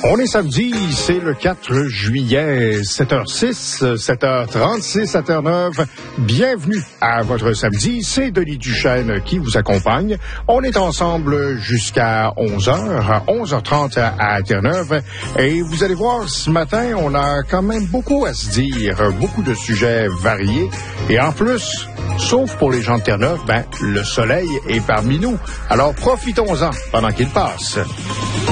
On est samedi, c'est le 4 juillet, 7h06, 7h36 à Terre-Neuve. Bienvenue à votre samedi, c'est Denis Duchesne qui vous accompagne. On est ensemble jusqu'à 11h, 11h30 à Terre-Neuve. Et vous allez voir, ce matin, on a quand même beaucoup à se dire, beaucoup de sujets variés. Et en plus, sauf pour les gens de Terre-Neuve, le soleil est parmi nous. Alors profitons-en pendant qu'il passe.